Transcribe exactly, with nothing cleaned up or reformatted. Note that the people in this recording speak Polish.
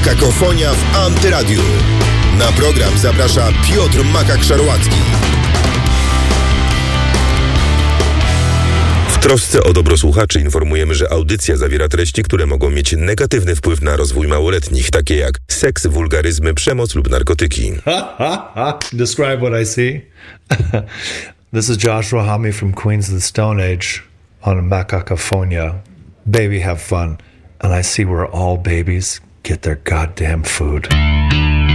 Makakofonia w Antyradiu. Na program zaprasza Piotr Makak-Szarłacki. W trosce o dobro słuchaczy informujemy, że audycja zawiera treści, które mogą mieć negatywny wpływ na rozwój małoletnich, takie jak seks, wulgaryzmy, przemoc lub narkotyki. Ha, ha, ha. Describe what I see. This is Joshua Homme from Queens of the Stone Age on Makakofonia. Baby, have fun. And I see where all babies get their goddamn food.